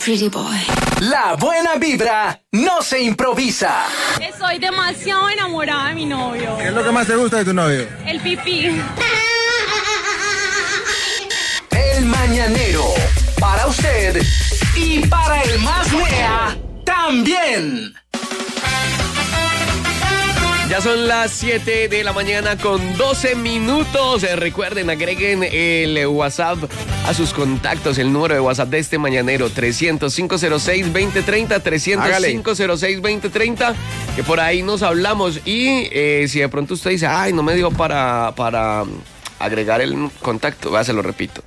pretty boy. La buena vibra no se improvisa. Estoy demasiado enamorada de mi novio. ¿Qué es lo que más te gusta de tu novio? El pipí. El mañanero, para usted y para el más nea también. Ya son las 7 de la mañana con 12 minutos. Recuerden, agreguen el WhatsApp a sus contactos. El número de WhatsApp de este mañanero, 300-506-2030, 300-506-2030, que por ahí nos hablamos. Y si de pronto usted dice, ay, no me dio para agregar el contacto, se lo repito,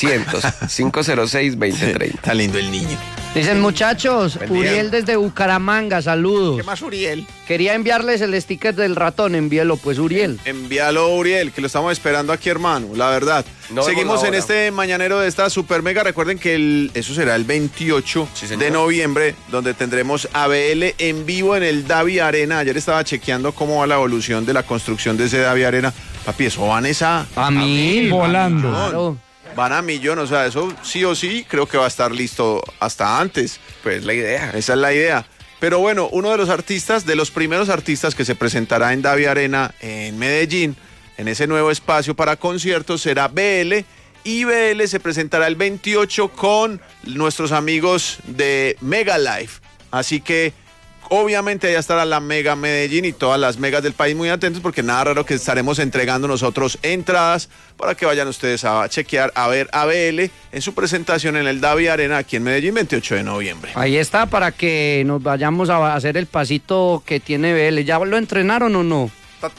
300-506-2030. Está lindo el niño. Dicen, muchachos, Uriel desde Bucaramanga, saludos. ¿Qué más, Uriel? Quería enviarles el sticker del ratón, envíelo pues, Uriel. Envíalo, Uriel, que lo estamos esperando aquí, hermano, la verdad. No, seguimos en este mañanero de esta super mega. Recuerden que eso será el 28 de noviembre, donde tendremos ABL en vivo en el Davi Arena. Ayer estaba chequeando cómo va la evolución de la construcción de ese Davi Arena. Papi, eso van a mil. Volando. Claro. Van a millón, o sea, eso sí o sí creo que va a estar listo hasta antes. Pues la idea. Esa es la idea. Pero bueno, uno de los artistas, de los primeros artistas que se presentará en Davi Arena en Medellín, en ese nuevo espacio para conciertos, será BL. Y BL se presentará el 28 con nuestros amigos de Mega Life. Así que obviamente allá estará la Mega Medellín y todas las megas del país muy atentos, porque nada raro que estaremos entregando nosotros entradas para que vayan ustedes a chequear, a ver a BL en su presentación en el Davi Arena aquí en Medellín, 28 de noviembre. Ahí está, para que nos vayamos a hacer el pasito que tiene BL. ¿Ya lo entrenaron o no?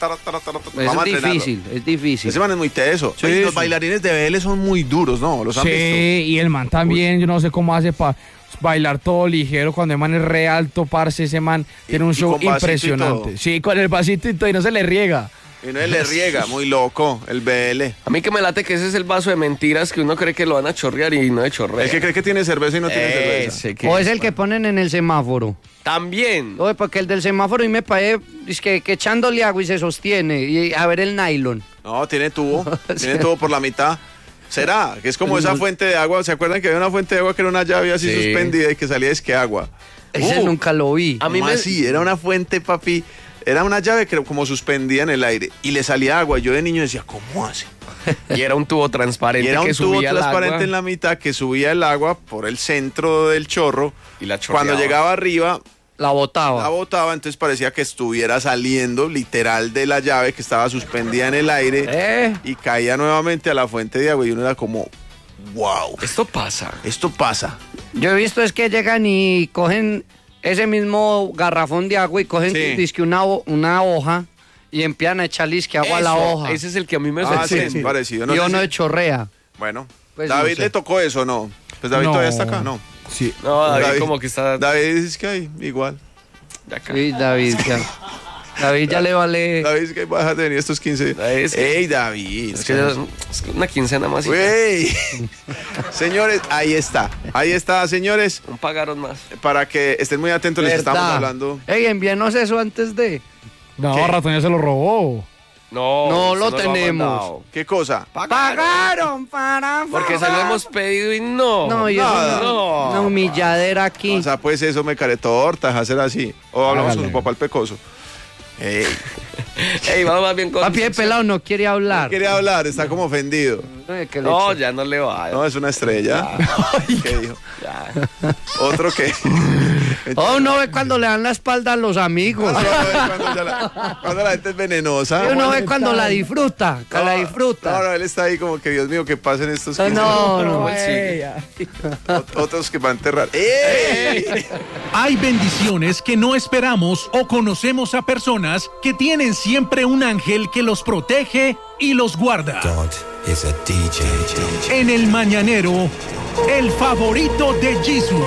Vamos Es difícil, es difícil. Ese man es muy teso. Sí, Oye, los sí. bailarines de BL son muy duros, ¿no? ¿Los han Sí, visto? y el man también, yo no sé cómo hace para bailar todo ligero. Cuando el man es re alto, parce, ese man tiene un show con vasito y impresionante. todo. Sí, con el vasito y todo, y no se le riega. Y no le riega, muy loco, el BL. A mí que me late que ese es el vaso de mentiras que uno cree que lo van a chorrear y no de chorrear. El que cree que tiene cerveza y no tiene cerveza. O es el que ponen en el semáforo. También. Oye, porque el del semáforo y me parece es que echándole agua y se sostiene. Y a ver el nylon. No, tiene tubo por la mitad. ¿Será? Que es como esa fuente de agua. ¿Se acuerdan que había una fuente de agua que era una llave así suspendida y que salía es que agua? Ese nunca lo vi. A mí Sí, era una fuente, papi. Era una llave que como suspendida en el aire y le salía agua. Yo de niño decía, ¿cómo hace? Y era un tubo transparente Y era que un tubo subía el transparente agua. en la mitad que subía el agua por el centro del chorro. Y la chorreaba. Cuando llegaba arriba, La botaba. la botaba, entonces parecía que estuviera saliendo literal de la llave que estaba suspendida en el aire y caía nuevamente a la fuente de agua y uno era como, wow, Esto pasa. esto pasa. Yo he visto es que llegan y cogen ese mismo garrafón de agua y cogen dizque una hoja y empiezan a echarle que agua a la hoja. Ese es el que a mí me Sí, sorprende. parecido. Y sé uno si- de chorrea. Bueno, Pues David no sé. le tocó eso, ¿no? Pues David No. todavía está acá, ¿no? Sí. No, David como que está David dice que hay, igual. de acá. Sí, David, ya. David ya le vale. David dice que vas a tener estos 15. David, es que- ¡Ey, David! Es que es una quincena más. y ¡Wey! Señores, ahí está, señores, un pagaron más. para que estén muy atentos, les estamos ¿Verdad? hablando. Ey, envíenos eso antes de. No, ¿Qué? ratón ya se lo robó. No, lo usted ha tenemos. mandado. ¿Qué cosa? Pagaron para. Porque se lo hemos pedido y no. No, y eso Nada. No. una humilladera aquí. O sea, pues eso me caretortas, hacer así. O hablamos con Hágale. su papá el pecoso. Ey, Ey, vamos más bien con... Papi de pelado no quiere hablar. quería hablar, está como ofendido. Que le No, echa- ya no le va. No, es una estrella. ¿Qué dijo? Ya. Otro que. Oh, uno ve cuando le dan la espalda a los amigos. Cuando la gente es venenosa. Y uno ve cuando la disfruta, que la No, disfruta. no, él está ahí como que, Dios mío, que pasen estos 15 No, no. Otros que van a enterrar. ¡Ey! Hay bendiciones que no esperamos o conocemos a personas que tienen siempre un ángel que los protege y los guarda. En el mañanero, el favorito de Jesús.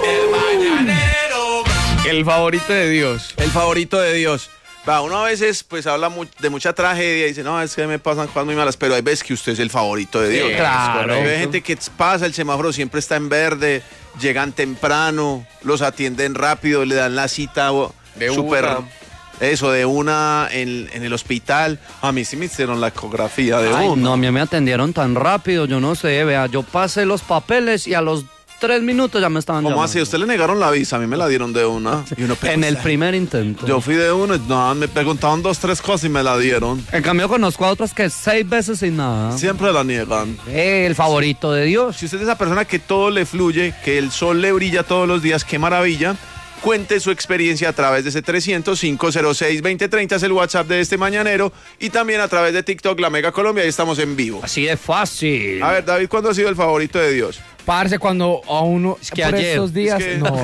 El favorito de Dios. El favorito de Dios. Va, uno a veces pues habla de mucha tragedia y dice, no, es que me pasan cosas muy malas, pero hay veces que usted es el favorito de Dios. claro. Hay gente que pasa, el semáforo siempre está en verde, llegan temprano, los atienden rápido, le dan la cita De súper... una. Eso, de una en el hospital. A mí sí me hicieron la ecografía de Ay, una. no, a mí me atendieron tan rápido, yo no sé, vea, yo pasé los papeles y a los 3 minutos ya me estaban ¿Cómo llamando. así? ¿Usted le negaron la visa? A mí me la dieron de una. Y uno, En el primer intento. Yo fui de uno, no, me preguntaban 2, 3 cosas y me la dieron. En cambio conozco a otras que 6 veces sin nada. Siempre la niegan. El favorito de Dios. Si usted es esa persona que todo le fluye, que el sol le brilla todos los días, qué maravilla. Cuente su experiencia a través de ese 300-506-2030, es el WhatsApp de este mañanero. Y también a través de TikTok, La Mega Colombia, ahí estamos en vivo. Así de fácil. A ver, David, ¿cuándo ha sido el favorito de Dios? Parce, cuando a uno Es que por ayer. estos días. Es que- No.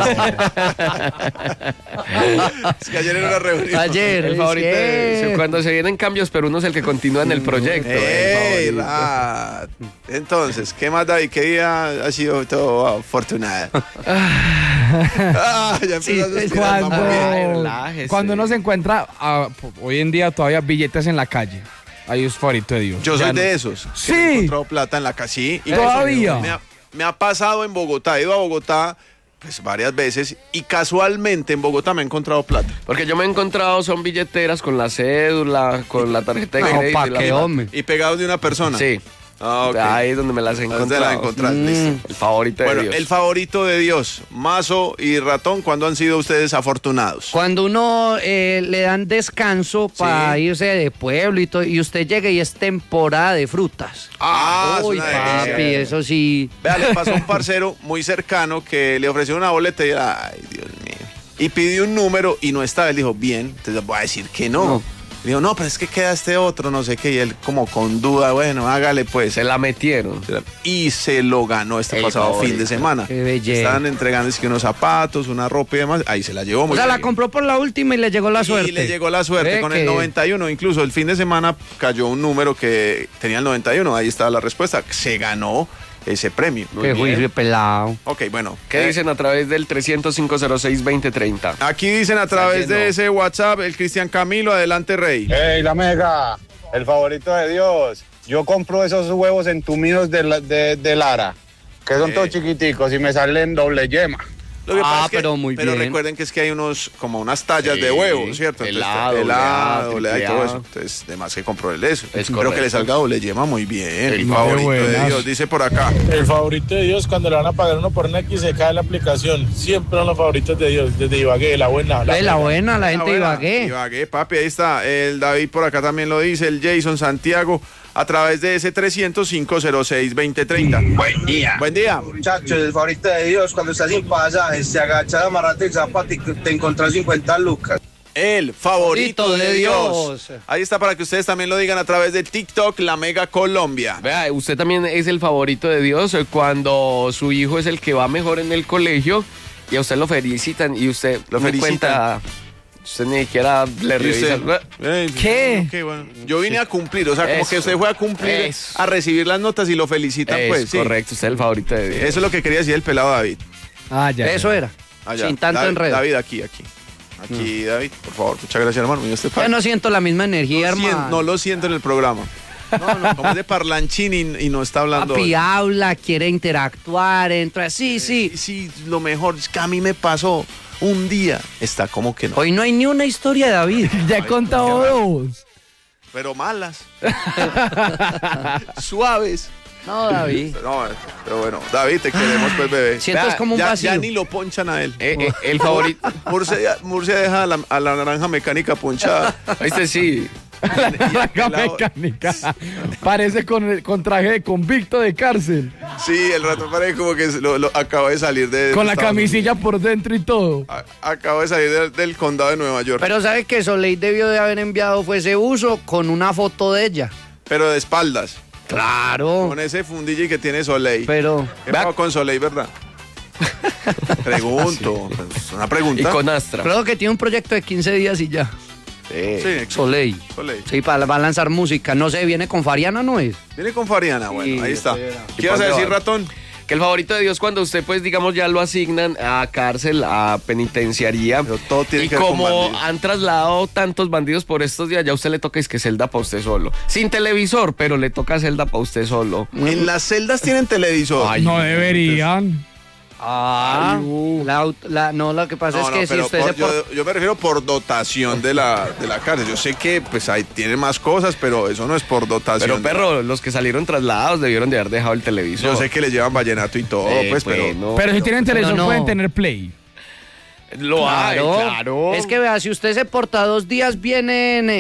Es que ayer era una reunión. Ayer. El favorito sí. cuando se vienen cambios, pero uno es el que continúa en el proyecto. ¡Ey, El favorito. Rat! Entonces, ¿qué más, David? ¿Qué día ha sido todo afortunado? Ya empezó a suspirar, Cuando, vamos bien. Ay, relájese. cuando uno se encuentra hoy en día todavía billetes en la calle. Ahí es favorito de Dios. Yo Ya soy no. de esos. Sí. Que he encontrado plata en la calle. Y ¿Todavía? Me ha pasado en Bogotá. He ido a Bogotá pues varias veces y casualmente en Bogotá me he encontrado plata. Porque yo me he encontrado, son billeteras con la cédula, con la tarjeta de No, crédito. pa' y la qué, plata. hombre. Y pegados de una persona. Sí. Ah, ok. Ahí es donde me las he ¿Dónde encontrado. la encontraste? Listo. El favorito de Bueno, Dios. el favorito de Dios, Mazo y Ratón, ¿cuándo han sido ustedes afortunados? Cuando uno le dan descanso para Sí. irse de pueblo y todo, y usted llega y es temporada de frutas. Ah, Uy, es una delicia. papi, eso sí. Vea, le pasó a un parcero muy cercano que le ofreció una boleta y ay, Dios mío. Y pidió un número y no estaba. Él dijo, bien, entonces voy a decir que no. No. Le dijo, no, pero es que queda este otro, no sé qué. Y él como con duda, bueno, hágale pues. Se la metieron. Y se lo ganó este El pasado favorito. fin de semana. Qué belleza. Estaban entregando es que unos zapatos, una ropa y demás. Ahí se la llevó O muy sea, la bien. compró por la última y le llegó la suerte. Y le llegó la suerte Ve con que- el 91. Incluso el fin de semana cayó un número que tenía el 91. Ahí estaba la respuesta. Se ganó ese premio. Qué juicio pelado. Ok, bueno. ¿Qué dicen a través del 300-506-2030? Aquí dicen a través lleno. de ese WhatsApp el Cristian Camilo. Adelante, Rey. ¡Ey, la Mega! El favorito de Dios. Yo compro esos huevos entumidos de Lara, que son todos chiquiticos y me salen doble yema. Lo que pasa es que- pero muy pero bien. recuerden que es que hay como unas tallas Sí, de huevo, ¿cierto? helado, helado, doble A, y todo triple A. eso. Entonces, además que compró el eso. Es Espero correcto. que le salga doble yema muy bien. El Muy favorito de buenas. Dios, dice por acá. El favorito de Dios, cuando le van a pagar uno por Nex, se cae la aplicación. Siempre son los favoritos de Dios, desde Ibagué, la buena. Ve la buena, la gente de Buena. Ibagué. Ibagué, papi, ahí está. El David por acá también lo dice. El Jason Santiago a través de ese 300-506-2030. Buen día. Buen día. Muchachos, el favorito de Dios, cuando estás sin pasajes, te agachas, amarrate el zapato y te encontrás 50 lucas. El favorito de Dios. Dios. Ahí está para que ustedes también lo digan a través de TikTok, La Mega Colombia. Vea, usted también es el favorito de Dios cuando su hijo es el que va mejor en el colegio y a usted lo felicitan y usted Lo me felicitan. cuenta, usted ni siquiera le ¿Y revisa. usted? ¿Qué? Ok, bueno. Yo vine a cumplir, o sea, como Eso. que usted fue a cumplir, Eso. a recibir las notas y lo felicitan, Es pues. Sí. correcto, usted es el favorito de Dios. Eso es lo que quería decir el pelado David. Ah, ya. Eso era. Allá. Sin tanto David, enredo. David, aquí. Aquí, David, por favor, muchas gracias, hermano. Mira este Yo no siento la misma energía, hermano. no lo siento en el programa. Como es de parlanchín y no está hablando. Papi habla, quiere interactuar, entra. Sí, sí. Sí, lo mejor es que a mí me pasó un día. Está como que no. Hoy no hay ni una historia de David. Ya he contado dos. Pero malas. Suaves. No, David. No, pero bueno, David, te queremos, pues, bebé. Siento es como un ya, vacío. ya ni lo ponchan a él. El favorito. Murcia deja a la naranja mecánica punchada. Este sí. Naranja mecánica. Parece con traje de convicto de cárcel. Sí, el rato parece como que lo acaba de salir de... Con la Estados camisilla por dentro y todo. Unidos. Acaba de salir del condado de Nueva York. Pero ¿sabe que Soleil debió de haber enviado fue ese uso con una foto de ella? Pero de espaldas. Claro. Con ese fundillo que tiene Soleil. Pero ¿Qué pasó con Soleil, verdad? Pregunto. Es una pregunta. Y con Astra. creo que tiene un proyecto de 15 días y ya. Sí, Soleil. Soleil. Sí, va a lanzar música. No sé, viene con Fariana, ¿no es? Viene con Fariana. Bueno, Sí, ahí está. sí, era. ¿Qué ibas a ¿Y decir, cuándo va? ratón? Que el favorito de Dios cuando usted, pues, digamos, ya lo asignan a cárcel, a penitenciaría. Pero todo tiene y que ver con como bandidos. han trasladado tantos bandidos por estos días, ya a usted le toca es que celda para usted solo. Sin televisor, pero le toca celda para usted solo. En las celdas tienen televisor. Ay, No deberían. No, lo que pasa es que si usted yo me refiero por dotación de la cárcel. Yo sé que pues ahí tiene más cosas, pero eso no es por dotación. Pero perro, los que salieron trasladados debieron de haber dejado el televisor. Yo sé que les llevan vallenato y todo, pues, pero... No, pero si tienen televisor pueden tener Play. Claro. Es que vea, si usted se porta 2 días bien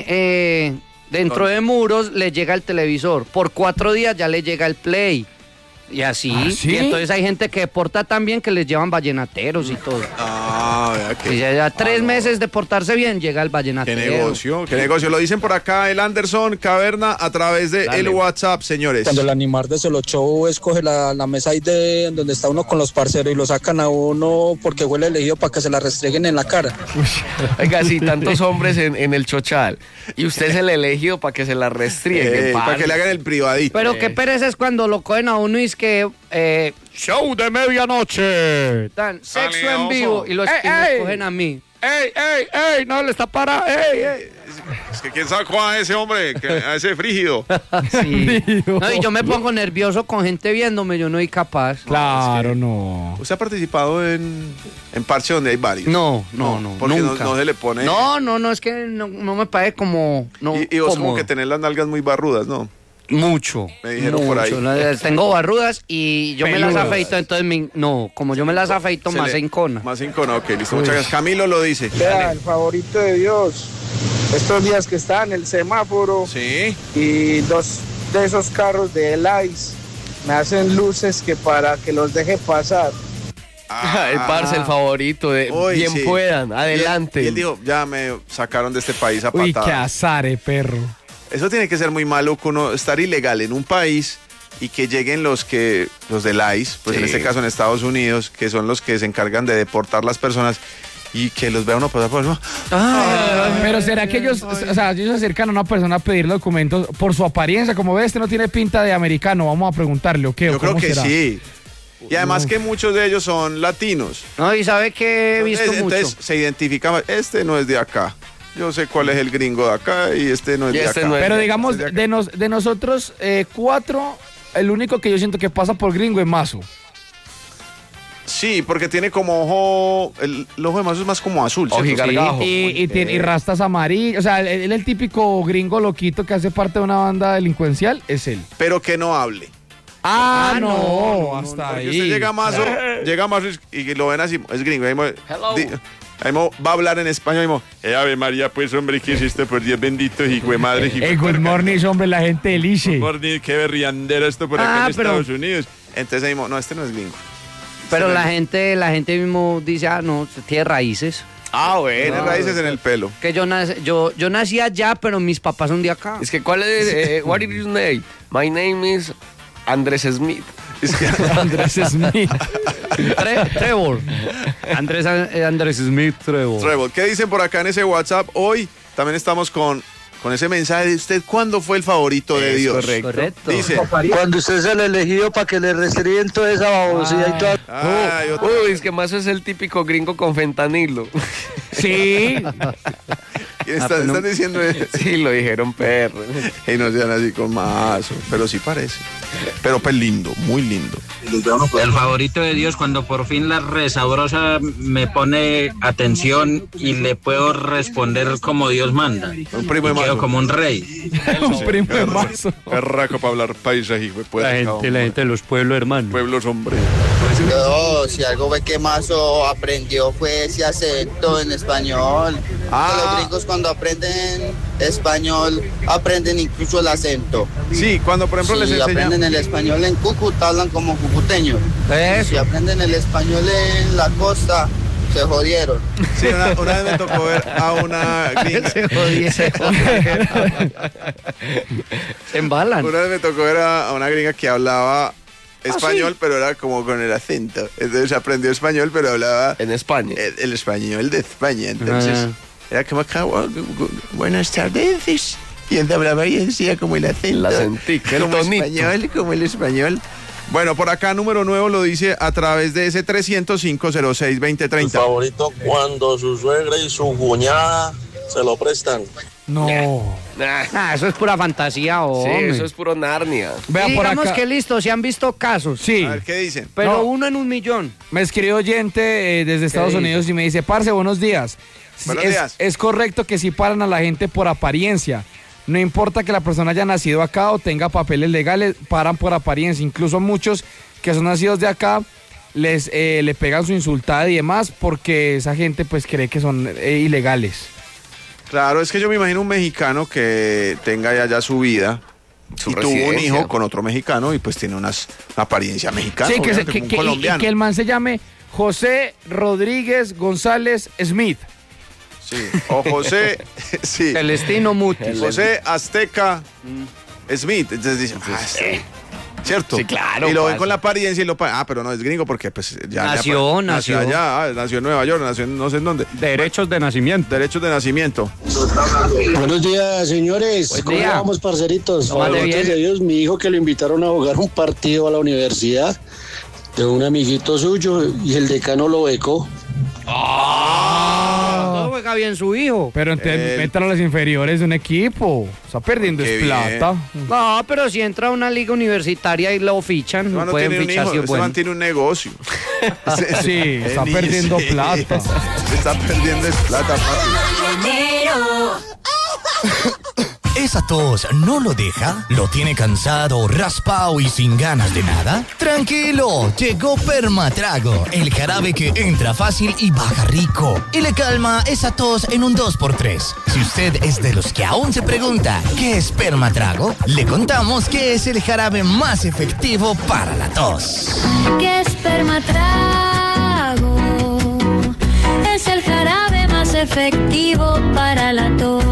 dentro de muros, le llega el televisor. Por 4 días ya le llega el Play. Y así. ¿Ah, sí? Y entonces hay gente que porta tan bien que les llevan vallenateros y todo. Vea que... Y ya 3 meses de portarse bien, llega el vallenatero. Qué negocio. Lo dicen por acá el Anderson Caverna a través de el WhatsApp, señores. Cuando el animal de Solo Show escoge la mesa ahí de donde está uno con los parceros y lo sacan a uno porque huele elegido para que se la restreguen en la cara. Oiga, sí, tantos hombres en el chochal. Y usted es el elegido para que se la restriegue. Para que le hagan el privadito. Pero qué pereza es cuando lo cogen a uno y es que... show de medianoche. Dan sexo en vivo y los cogen a mí. ¡Ey! No le está para. ¡Ey! Es que quién sacó a ese hombre, a ese frígido. Sí. No, y yo me pongo nervioso con gente viéndome, yo no soy capaz. Claro, no. ¿Usted ha participado en parche donde hay varios? No. Porque nunca. no se le pone... No, es que no me parece como... No, y vos como que tenés las nalgas muy barrudas, ¿no? Mucho. Me dijeron por ahí. Tengo barrudas y yo me las afeito, entonces como yo me las afeito, más se encona. Más se encona, ok, listo. Muchas gracias. Camilo lo dice. Vea, el favorito de Dios. Estos días que está en el semáforo. Sí. Y 2 de esos carros de El Ice me hacen luces que para que los deje pasar. El parce, el favorito de bien sí. Puedan, adelante. Y él dijo, ya me sacaron de este país a patadas. Uy, qué azar, perro. Eso tiene que ser muy maluco, uno estar ilegal en un país y que lleguen los del ICE, pues en este caso en Estados Unidos, que son los que se encargan de deportar las personas y que los vea uno pasar por eso. Pero será que ellos se acercan a una persona a pedir documentos por su apariencia, como ve, este no tiene pinta de americano, vamos a preguntarle, ¿o qué? Yo creo que será? sí. Y además que muchos de ellos son latinos. No, y sabe que he visto mucho. Entonces se identifica, este no es de acá. Yo sé cuál es el gringo de acá y este no es de acá. Pero digamos, de nosotros 4, el único que yo siento que pasa por gringo es Mazo. Sí, porque tiene como ojo, el ojo de Mazo es más como azul. Ojigargajo. Y rastas amarillas. O sea, él el típico gringo loquito que hace parte de una banda delincuencial, es él. Pero que no hable. No, hasta porque ahí. Usted llega a Mazo y lo ven así, es gringo. Ahí va a hablar en español. Ave María, pues, hombre, ¿qué es esto? Por Dios bendito, hijo de madre. Good morning, hombre, la gente del ICE. Good morning, qué berriandera esto por acá en Estados Unidos. Entonces ahí no, este no es gringo. Pero la gente mismo dice, no, tiene raíces. Bueno. Tiene raíces en el pelo. Que yo nací allá, pero mis papás son de acá. Es que, ¿cuál es? What is your name? My name is Andrés Smith. Andrés Smith. Trevor. Andrés Smith, Trevor. ¿Qué dicen por acá en ese WhatsApp? Hoy también estamos con ese mensaje de usted. ¿Cuándo fue el favorito de Dios? Correcto. Dice. Cuando usted es el elegido para que le restringen toda esa babosidad y todo. Es que Mazo es el típico gringo con fentanilo. Sí. ¿Están diciendo eso? Sí, lo dijeron, perro. Y no sean así con Mazo. Pero sí parece. Pero pues lindo, muy lindo. El favorito de Dios, cuando por fin la resabrosa me pone atención y le puedo responder como Dios manda. Un primo de Mazo. Quedo como un rey. Un primo de Mazo. Perraco para hablar paisaje. La gente de los pueblos, hermano. Pueblos, hombre. No, si algo ve que Mazo aprendió fue ese acento en español. Que los gringos cuando aprenden español aprenden incluso el acento. Sí, cuando por ejemplo les enseñan. Si aprenden el español en Cúcuta hablan como cucuteños. Si aprenden el español en la costa se jodieron. Sí, una vez me tocó ver a una gringa. Se embalan. Una vez me tocó ver a una gringa que hablaba español, pero era como con el acento. Entonces aprendió español, pero hablaba en España. El español de España. Entonces era como acá, buenas tardes. Y él hablaba y decía como el acento. La sentí, que como el español. Bueno, por acá número nuevo lo dice a través de ese 300-506-2030. El favorito cuando su suegra y su cuñada se lo prestan. No. Eso es pura fantasía, hombre. Sí, eso es puro Narnia. Vea por Digamos acá. que listo, se han visto casos. Sí. A ver, ¿qué dicen? Pero No. 1 en 1.000.000. Me escribió oyente desde Estados dice? Unidos y me dice, parce, buenos días. Buenos días. Es correcto que sí paran a la gente por apariencia. No importa que la persona haya nacido acá o tenga papeles legales, paran por apariencia. Incluso muchos que son nacidos de acá le pegan su insultada y demás porque esa gente pues cree que son ilegales. Claro, es que yo me imagino un mexicano que tenga ya su vida Su y tuvo un residencia. hijo con otro mexicano y pues tiene una apariencia mexicana, Sí, obviamente, como un colombiano. y que el man se llame José Rodríguez González Smith. Sí, o José, sí. Celestino Mutis. José Azteca Smith. Entonces dicen, sí. ¿Cierto? Sí, claro, Y lo ven pasa. con la apariencia y lo pero no es gringo porque pues ya Nació allá, nació en Nueva York, nació en no sé en dónde. Derechos de nacimiento. Derechos de nacimiento. Buenos días, señores. Buen ¿Cómo día. vamos, parceritos? No, vale, Gracias bien. a Dios, mi hijo que lo invitaron a jugar un partido a la universidad de un amiguito suyo y el decano lo becó. No juega bien su hijo. Pero entonces métalo a las inferiores de un equipo. Está perdiendo Qué es plata. No, pero si entra a una liga universitaria y lo fichan, Este no man no pueden tiene un fichar hijo, si es este man bueno. tiene un negocio. Sí, está perdiendo plata. Está perdiendo es plata, papi. ¿Esa tos no lo deja? ¿Lo tiene cansado, raspado y sin ganas de nada? Tranquilo, llegó Permatrago, el jarabe que entra fácil y baja rico. Y le calma esa tos en un 2x3. Si usted es de los que aún se pregunta ¿qué es Permatrago? Le contamos que es el jarabe más efectivo para la tos. ¿Qué es Permatrago? Es el jarabe más efectivo para la tos.